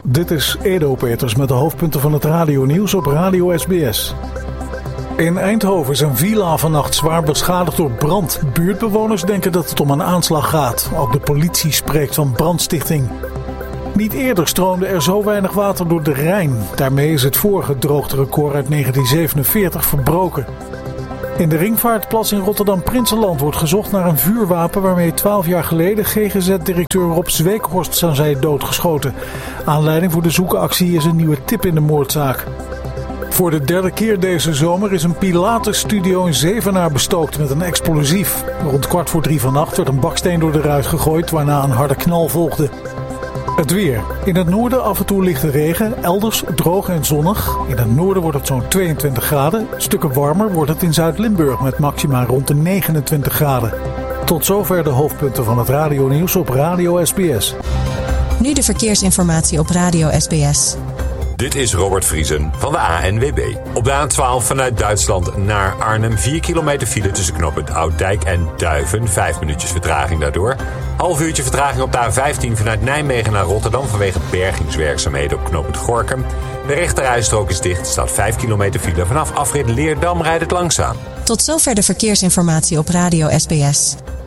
Dit is Edo Peters met de hoofdpunten van het radionieuws op Radio SBS. In Eindhoven is een villa vannacht zwaar beschadigd door brand. Buurtbewoners denken dat het om een aanslag gaat. Ook de politie spreekt van brandstichting. Niet eerder stroomde er zo weinig water door de Rijn. Daarmee is het vorige droogterecord uit 1947 verbroken. In de Ringvaartplas in Rotterdam-Prinsenland wordt gezocht naar een vuurwapen waarmee 12 jaar geleden GGZ-directeur Rob Zweekhorst zou zijn doodgeschoten. Aanleiding voor de zoekactie is een nieuwe tip in de moordzaak. Voor de derde keer deze zomer is een Pilates-studio in Zevenaar bestookt met een explosief. Rond 2:45 vannacht werd een baksteen door de ruit gegooid, waarna een harde knal volgde. Het weer. In het noorden af en toe lichte regen, elders droog en zonnig. In het noorden wordt het zo'n 22 graden. Stukken warmer wordt het in Zuid-Limburg met maxima rond de 29 graden. Tot zover de hoofdpunten van het radionieuws op Radio SBS. Nu de verkeersinformatie op Radio SBS. Dit is Robert Vriesen van de ANWB. Op de A12 vanuit Duitsland naar Arnhem 4 kilometer file tussen knooppunt Ouddijk en Duiven. 5 minuutjes vertraging daardoor. Half uurtje vertraging op de A15 vanuit Nijmegen naar Rotterdam vanwege bergingswerkzaamheden op knooppunt Gorinchem. De rechterrijstrook is dicht, staat 5 kilometer file. Vanaf afrit Leerdam rijdt het langzaam. Tot zover de verkeersinformatie op Radio SBS.